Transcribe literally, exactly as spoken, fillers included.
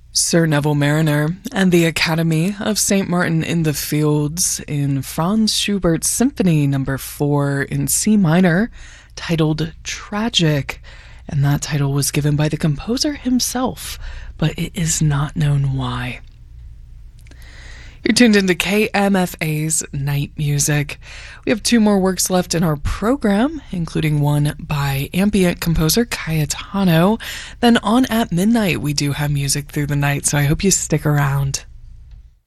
Sir Neville Mariner and the Academy of Saint Martin in the Fields in Franz Schubert's Symphony Number four in C minor, titled Tragic, and that title was given by the composer himself, but it is not known why. You're tuned into K M F A's Night Music. We have two more works left in our program, including one by ambient composer Cayetano. Then on at midnight, we do have music through the night, so I hope you stick around.